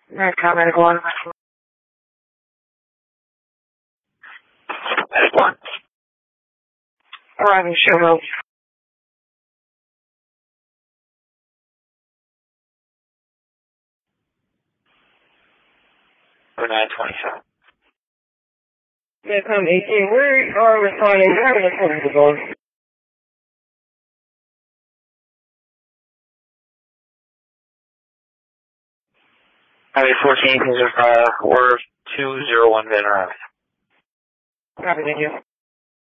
American Medical One. Medical One. Arriving Showroom. 927. Vietnam 18, we are responding. Driving according to the door. Highway 14, we're 201 Van Arrive. Copy, thank you.